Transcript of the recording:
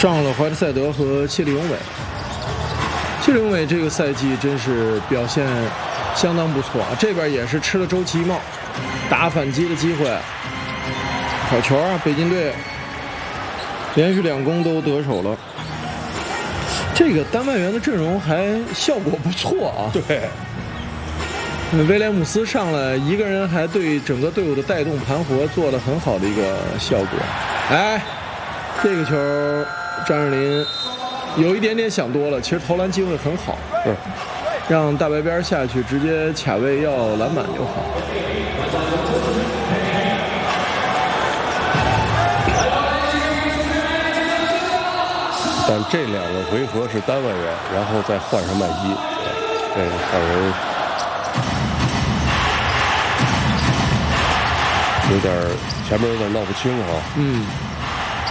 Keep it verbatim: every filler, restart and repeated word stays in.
上了怀特塞德和切利永伟。切利永伟这个赛季真是表现相当不错啊，这边也是吃了周琦一帽，打反击的机会，好球啊！北京队连续两攻都得手了。这个丹麦援的阵容还效果不错啊。 对， 威廉姆斯上来一个人还对整个队伍的带动盘活做了很好的一个效果。哎，这个球张智霖有一点点想多了，其实投篮机会很好， 嗯， 让大白边下去直接卡位要篮板就好。 但这两个回合是单外援，然后再换上麦基，这让人有点前面有点闹不清哈。 嗯。